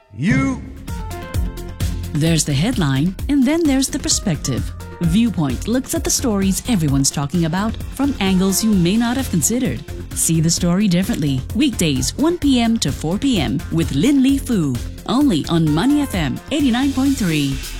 You. There's the headline, and then there's the perspective. Viewpoint looks at the stories everyone's talking about from angles you may not have considered. See the story differently. Weekdays, 1 p.m. to 4 p.m. with Lin Li Fu. Only on Money FM 89.3.